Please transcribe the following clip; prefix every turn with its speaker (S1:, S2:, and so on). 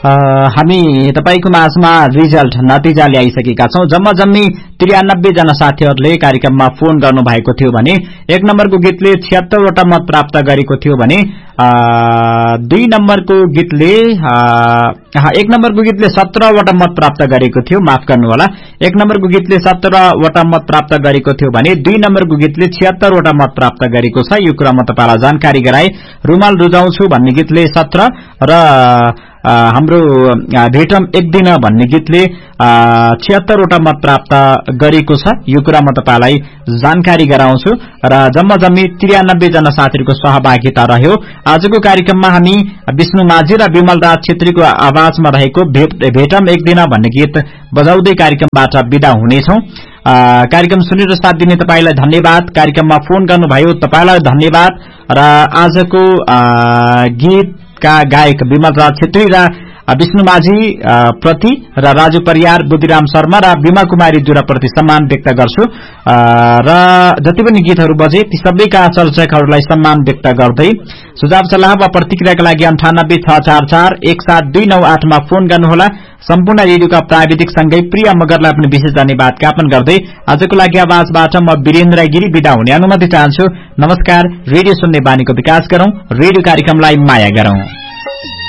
S1: हामी तपाईको माझमा रिजल्ट नतिजा ल्याइसकेका छौं। जम्मा जम्मी 93 जना साथीहरूले कार्यक्रममा फोन गर्नु भएको थियो भने 1 नम्बरको गीतले 76 वटा मत प्राप्त गरेको थियो भने 2 नम्बरको गीतले 1 नम्बरको गीतले 17 वटा मत प्राप्त गरेको थियो, माफ गर्नु होला। 1 नम्बरको गीतले 17 वटा मत प्राप्त गरेको थियो भने 2 नम्बरको गीतले 76 वटा मत प्राप्त गरेको छ। यो कुरा म तपाईलाई जानकारी गराए। रुमाल रुजाउँछु भन्ने गीतले 17 र हाम्रो भेटम एक दिन भन्ने गीतले 76 वटा मत प्राप्त गरेको छ। यो कुरा म तपाईलाई जानकारी गराउँछु र जम्मा जम्मी 93 जना साथीहरुको सहभागिता रह्यो। आजको कार्यक्रममा हामी विष्णु माझी र विमल राज छेत्रीको आवाजमा रहेको भेटम एक दिन भन्ने गीत बजाउँदै कार्यक्रमबाट बिदा हुनेछौं। कार्यक्रम सुनेर साथ दिने तपाईलाई धन्यवाद। कार्यक्रममा फोन गर्नुभयो तपाईलाई धन्यवाद र आजको गीतका गायक विमल राज छेत्री र विष्णु माझी प्रति र राजु परियार, बुद्धिराम शर्मा र बिमा कुमारी जुरा प्रति सम्मान व्यक्त गर्छु र जति पनि गीतहरू बजे ती सबैका चर्चकहरूलाई सम्मान व्यक्त गर्दै सुझाव सल्लाह वा प्रतिक्रियाका लागि 9864417298 मा फोन गर्नुहोला। सम्पूर्ण रेडियोका प्राविधिक सँगै प्रिय मगरलाई पनि विशेष धन्यवाद ज्ञापन गर्दै आजको लागि आवाजबाट म वीरेन्द्र गिरी बिदा हुने अनुमति चाहन्छु। नमस्कार। रेडियो सुन्ने बानीको विकास गरौं, रेडियो कार्यक्रमलाई माया गरौं।